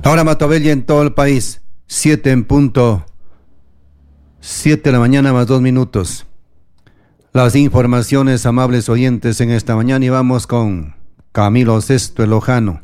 La hora Matobel y en todo el país, 7 en punto, 7 de la mañana más 2 minutos. Las informaciones, amables oyentes, en esta mañana, y vamos con Camilo Sesto Elojano.